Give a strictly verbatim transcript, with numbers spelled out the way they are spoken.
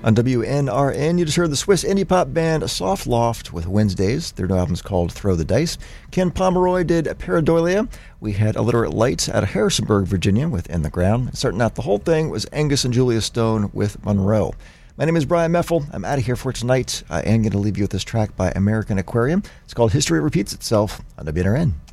On W N R N, you just heard the Swiss indie pop band Soft Loft with Wednesdays. Their new album's called Throw the Dice. Ken Pomeroy did Pareidolia. We had Illiterate Lights out of Harrisonburg, Virginia with In the Ground. Starting out the whole thing was Angus and Julia Stone with Monroe. My name is Brian Meffel. I'm out of here for tonight. I am going to leave you with this track by American Aquarium. It's called History Repeats Itself on W N R N.